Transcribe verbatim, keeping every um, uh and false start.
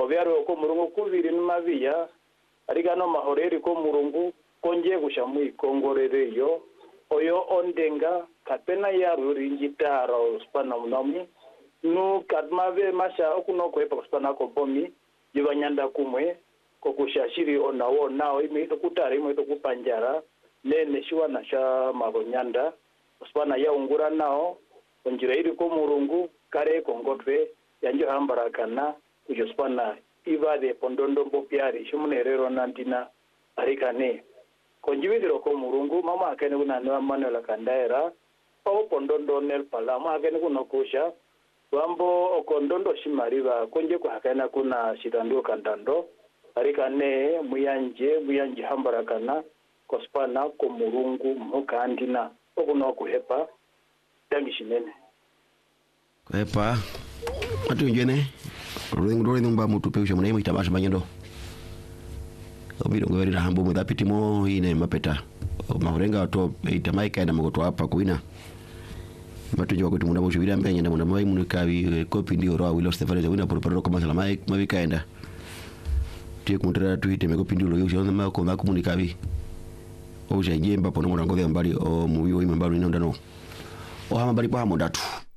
vyaro ko murungu kuviri nmaviya arikano mahoreri ko murungu konje kushamu ikongorere yo oyo ondenga kapena yaro rinjitaro spana munamu nu kadmave masha okuno ko epa spana ko bomi jibanyanda kumwe ko kushashiri onawo nao ime kutari ime kupanjara nene shiwa na sha mabonyanda spana ya ungura nao onjira iri ko murungu kare kongotwe yanjo hambarakana kujo spana ivade pondondo mbopiari shumunerero nandina arikane konjividiro ko murungu mama akene kuna nwa manuela kandaera pawo pondondo nel pala mama akene kuna kusha wambo okondondo shimariva konje ko hakana kuna shitandio kandando arikane muyanje muyanje hambarakana kospana ko murungu mukandina okuno kuhepa dangishinene kuhepa atu njene Rolling rolling numba mutu pe ushamuna imo itabasha banyendo. Obiro ngweri rahambo mudapiti mo ine mapeta. Mahorenga to itamaika na magoto hapa kuina. Matu jwa kwetu munda mwisho virambe nyenda munda mai munikawi kopi ndio roa wilo Stefano za wina poroporo kwa masala mai mawika enda. Tiye kumutera tuite mekopi ndio lo yosha ma ko maku munikawi. Oja njemba pono mwana ngove mbali o muwi o imambalo ina ndano. O hama mbali pa mo datu.